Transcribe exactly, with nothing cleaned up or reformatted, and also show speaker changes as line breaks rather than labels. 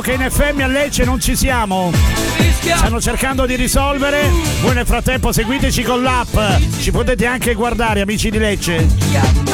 che in F M a Lecce non ci siamo. Stanno cercando di risolvere. Voi nel frattempo seguiteci con l'app. Ci potete anche guardare, amici di Lecce.